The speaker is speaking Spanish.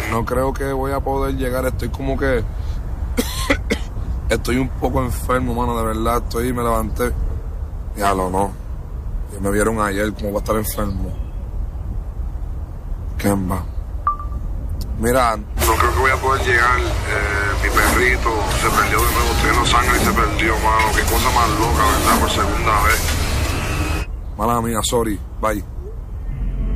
No creo que voy a poder llegar. Estoy como que... Estoy un poco enfermo, mano, de verdad. Me levanté. Diablo, no. Y me vieron ayer como voy a estar enfermo. Kemba. Mira, no creo que voy a poder llegar. Mi perrito se perdió de nuevo. Estoy en Los Ángeles y se perdió, mano. Qué cosa más loca, ¿verdad? Por segunda vez. Mala mía, sorry. Bye.